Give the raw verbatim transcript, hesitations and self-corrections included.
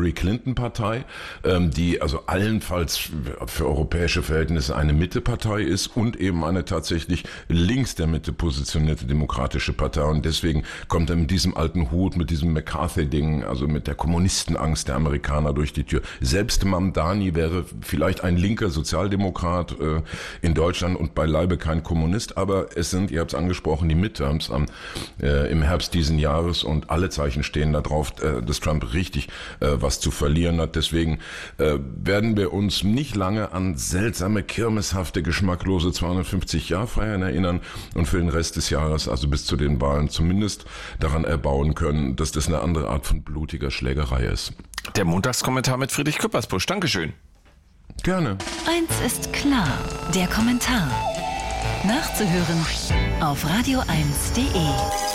Hillary Clinton Partei, ähm, die also allenfalls für europäische Verhältnisse eine Mittepartei ist und eben eine tatsächlich links der Mitte positionierte demokratische Partei. Und deswegen kommt er mit diesem alten Hut, mit diesem McCarthy-Ding, also mit der Kommunistenangst der Amerikaner durch die Tür. Selbst Mamdani wäre vielleicht ein linker Sozialdemokrat äh, in Deutschland und beileibe kein Kommunist, aber es sind, ihr habt es angesprochen, die Midterms am, äh, im Herbst diesen Jahres und alle Zeichen stehen da drauf, äh, dass Trump richtig äh, was zu verlieren hat. Deswegen äh, werden wir uns nicht lange an seltsame, kirmeshafte, geschmacklose zweihundertfünfzig-Jahr-Feiern erinnern und für den Rest des Jahres, also bis zu den Wahlen, zumindest daran erbauen können, dass das eine andere Art von blutiger Schlägerei ist. Der Montagskommentar mit Friedrich Küppersbusch. Dankeschön. Gerne. Eins ist klar, der Kommentar. Nachzuhören auf radio eins punkt de.